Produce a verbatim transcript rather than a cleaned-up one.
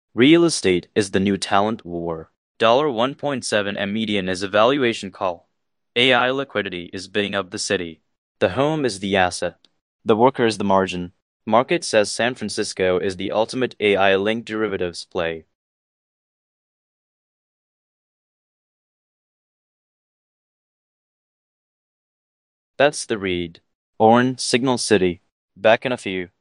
Real estate is the new talent war. one point seven M median is a valuation call. A I liquidity is bidding up the city. The home is the asset. The worker is the margin. Market says San Francisco is the ultimate A I-linked derivatives play. That's the read. Orin, Signal City. Back in a few.